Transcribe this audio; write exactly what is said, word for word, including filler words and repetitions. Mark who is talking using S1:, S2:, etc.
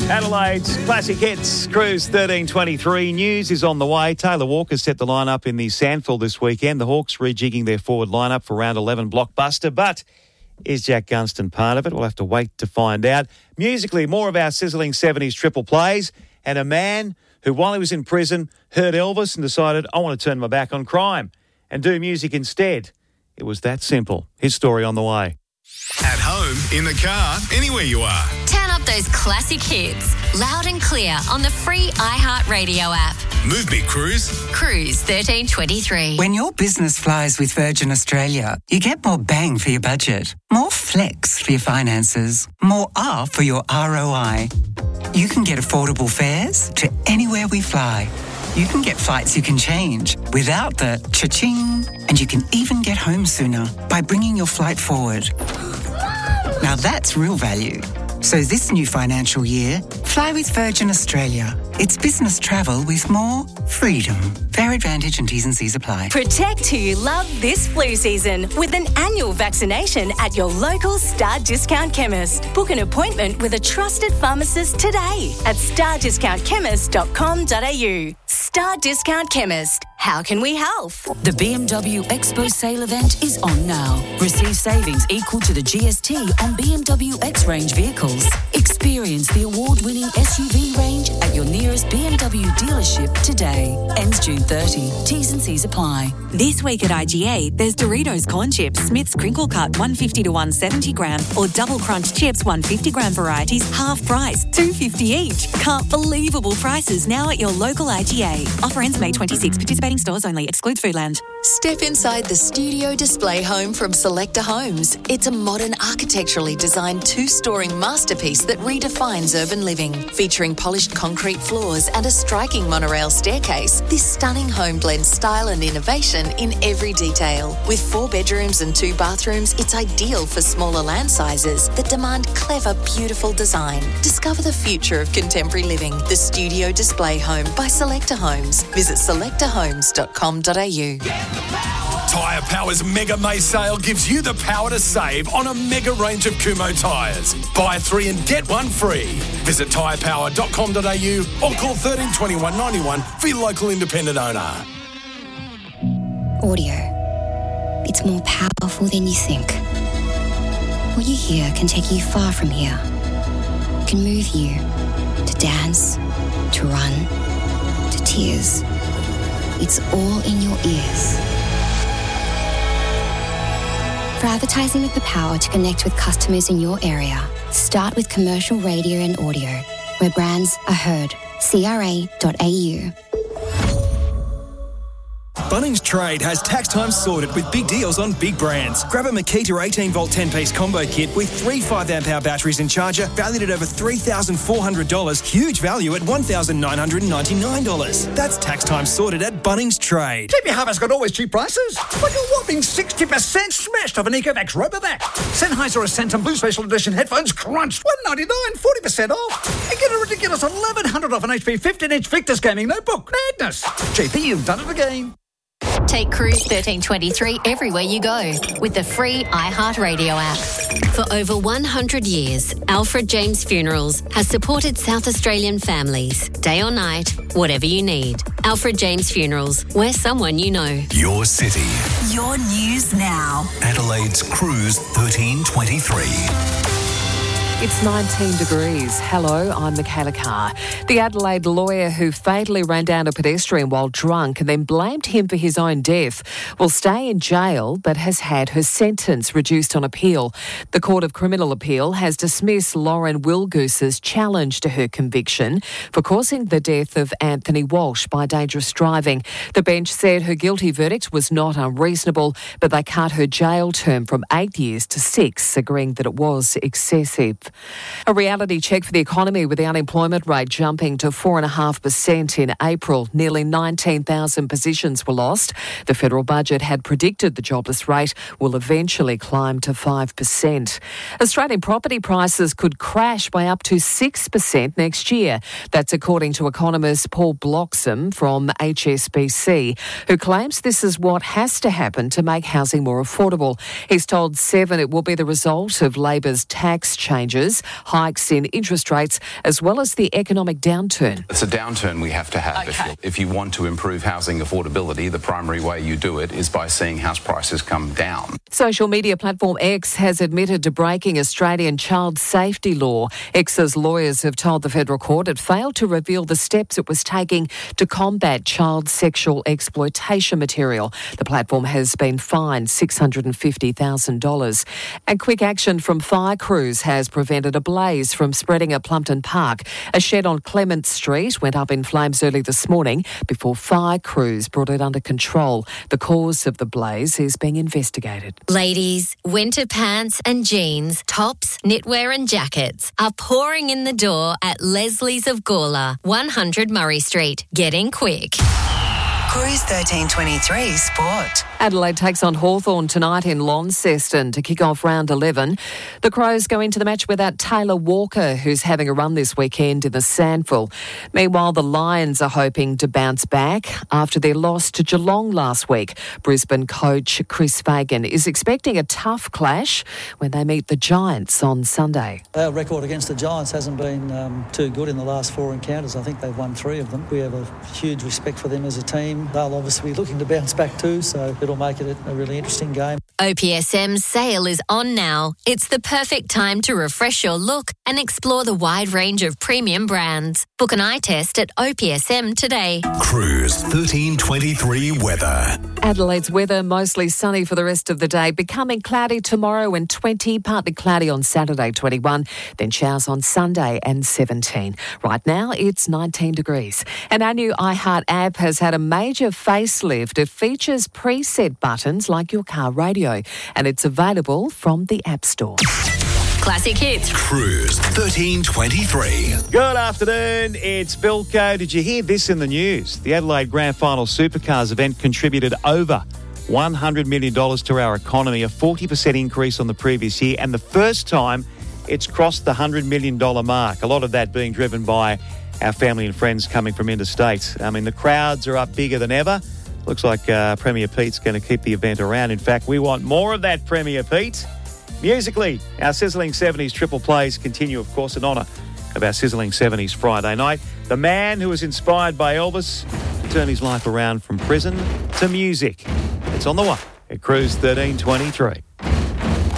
S1: Adelaide's Classic Hits, Cruise thirteen twenty-three. News is on the way. Taylor Walker set the line-up in the Sandford this weekend. The Hawks rejigging their forward line-up for round eleven blockbuster. But is Jack Gunston part of it? We'll have to wait to find out. Musically, more of our sizzling seventies triple plays. And a man who, while he was in prison, heard Elvis and decided, I want to turn my back on crime and do music instead. It was that simple. His story on the way.
S2: At home, in the car, anywhere you are.
S3: Turn up those classic hits, loud and clear on the free iHeartRadio app.
S2: Move Big Cruise.
S3: Cruise thirteen twenty-three.
S4: When your business flies with Virgin Australia, you get more bang for your budget, more flex for your finances, more R for your R O I. You can get affordable fares to anywhere we fly. You can get flights you can change without the cha-ching. And you can even get home sooner by bringing your flight forward. Now that's real value. So this new financial year, fly with Virgin Australia. It's business travel with more freedom. Fare advantage and T's and C's apply.
S5: Protect who you love this flu season with an annual vaccination at your local Star Discount Chemist. Book an appointment with a trusted pharmacist today at star discount chemist dot com dot a u. Star Discount Chemist. How can we help?
S6: The B M W Expo sale event is on now. Receive savings equal to the G S T on B M W X-Range vehicles. Experience the award-winning S U V range at your nearest B M W dealership today. Ends June thirtieth. T's and C's apply.
S7: This week at I G A, there's Doritos Corn Chips, Smith's Crinkle Cut one fifty to one seventy gram, or Double Crunch Chips one fifty gram varieties, half price, two fifty each. Can't believable prices now at your local I G A. Offer ends May twenty-sixth. Participating stores only. Excludes Foodland.
S3: Step inside the studio display home from Selector Homes. It's a modern, architecturally designed two-storing masterpiece that redefines urban living. Featuring polished concrete floors and a striking monorail staircase, this stunning home blends style and innovation in every detail. With four bedrooms and two bathrooms, it's ideal for smaller land sizes that demand clever, beautiful design. Discover the future of contemporary living. The Studio Display Home by Selector Homes. Visit selector homes dot com dot a u.
S2: Tyre Power's Mega May sale gives you the power to save on a mega range of Kumho tyres. Buy three and get one free. Visit tyre power dot com dot a u or call thirteen twenty-one ninety-one for your local independent owner.
S8: Audio. It's more powerful than you think. What you hear can take you far from here. It can move you to dance, to run, to tears. It's all in your ears. For advertising with the power to connect with customers in your area, start with commercial radio and audio, where brands are heard. C R A dot a u.
S9: Bunnings Trade has tax time sorted with big deals on big brands. Grab a Makita eighteen volt ten piece combo kit with three five amp hour batteries and charger valued at over three thousand four hundred dollars. Huge value at one thousand nine hundred ninety-nine dollars. That's tax time sorted at Bunnings Trade.
S10: T V Hub has got always cheap prices, but you're whopping sixty percent smashed off an Ecovacs Robovac. Sennheiser Ascent and Blue Special Edition headphones crunched one ninety-nine, forty percent off. And get a ridiculous eleven hundred off an H P fifteen inch Victus gaming notebook. Madness. G P, you've done it again.
S3: Take Cruise thirteen twenty-three everywhere you go with the free iHeartRadio app. For over one hundred years, Alfred James Funerals has supported South Australian families, day or night, whatever you need. Alfred James Funerals, we're someone you know.
S2: Your city.
S6: Your news now.
S2: Adelaide's Cruise thirteen twenty-three.
S11: It's nineteen degrees. Hello, I'm Michaela Carr. The Adelaide lawyer who fatally ran down a pedestrian while drunk and then blamed him for his own death will stay in jail but has had her sentence reduced on appeal. The Court of Criminal Appeal has dismissed Lauren Wilgoose's challenge to her conviction for causing the death of Anthony Walsh by dangerous driving. The bench said her guilty verdict was not unreasonable, but they cut her jail term from eight years to six, agreeing that it was excessive. A reality check for the economy with the unemployment rate jumping to four point five percent in April. Nearly nineteen thousand positions were lost. The federal budget had predicted the jobless rate will eventually climb to five percent. Australian property prices could crash by up to six percent next year. That's according to economist Paul Bloxham from H S B C, who claims this is what has to happen to make housing more affordable. He's told Seven it will be the result of Labor's tax changes challenges, hikes in interest rates, as well as the economic downturn.
S12: It's a downturn we have to have.
S11: Okay.
S12: If, you, if you want to improve housing affordability, the primary way you do it is by seeing house prices come down.
S11: Social media platform X has admitted to breaking Australian child safety law. X's lawyers have told the federal court it failed to reveal the steps it was taking to combat child sexual exploitation material. The platform has been fined six hundred fifty thousand dollars. And quick action from fire crews has prevented a blaze from spreading at Plumpton Park. A shed on Clement Street went up in flames early this morning before fire crews brought it under control. The cause of the blaze is being investigated.
S13: Ladies, winter pants and jeans, tops, knitwear and jackets are pouring in the door at Leslie's of Gawler, one hundred Murray Street. Get in quick.
S4: Cruise thirteen twenty-three Sport.
S11: Adelaide takes on Hawthorn tonight in Launceston to kick off round eleven. The Crows go into the match without Taylor Walker, who's having a run this weekend in the Sandful. Meanwhile, the Lions are hoping to bounce back after their loss to Geelong last week. Brisbane coach Chris Fagan is expecting a tough clash when they meet the Giants on Sunday.
S14: Our record against the Giants hasn't been um, too good in the last four encounters. I think they've won three of them. We have a huge respect for them as a team. They'll obviously be looking to bounce back too, so it'll make it a really interesting game.
S13: O P S M's sale is on now. It's the perfect time to refresh your look and explore the wide range of premium brands. Book an eye test at O P S M today.
S2: Cruise thirteen twenty-three weather.
S11: Adelaide's weather mostly sunny for the rest of the day, becoming cloudy tomorrow and twenty, partly cloudy on Saturday, twenty-one, then showers on Sunday and seventeen. Right now, it's nineteen degrees. And our new iHeart app has had a major facelift. It features preset buttons like your car radio, and it's available from the App Store.
S13: Classic hits.
S2: Cruise thirteen twenty-three.
S1: Good afternoon, it's Bilko. Did you hear this in the news? The Adelaide Grand Final Supercars event contributed over one hundred million dollars to our economy, a forty percent increase on the previous year, and the first time it's crossed the one hundred million dollars mark. A lot of that being driven by our family and friends coming from interstate. I mean, the crowds are up bigger than ever. Looks like uh, Premier Pete's going to keep the event around. In fact, we want more of that, Premier Pete. Musically, our Sizzling seventies triple plays continue, of course, in honour of our Sizzling seventies Friday night. The man who was inspired by Elvis to turn his life around from prison to music. It's on the way at Cruise thirteen twenty-three.